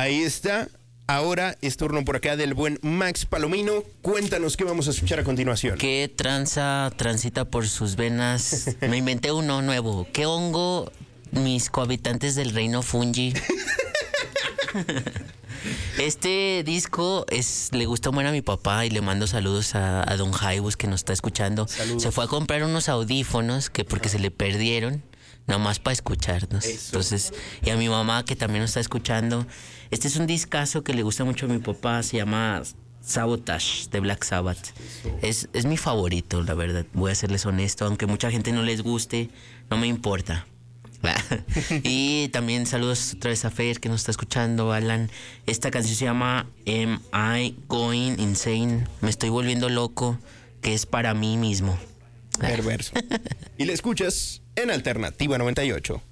Ahí está. Ahora es turno por acá del buen Max Palomino. Cuéntanos qué vamos a escuchar a continuación. ¿Qué transita por sus venas? Me inventé uno nuevo. ¿Qué hongo mis cohabitantes del reino fungi? Este disco le gustó mucho a mi papá y le mando saludos a don Jaibus que nos está escuchando. Saludos. Se fue a comprar unos audífonos que porque se le perdieron, nomás para escucharnos. Eso. Entonces, y a mi mamá que también nos está escuchando. Este es un discazo que le gusta mucho a mi papá, se llama Sabotage de Black Sabbath. Es mi favorito, la verdad, voy a serles honesto, aunque mucha gente no les guste, no me importa. Y también saludos otra vez a Fer que nos está escuchando, Alan. Esta canción se llama Am I Going Insane? Me estoy volviendo loco, que es para mí mismo. Perverso. Y la escuchas en Alternativa 98.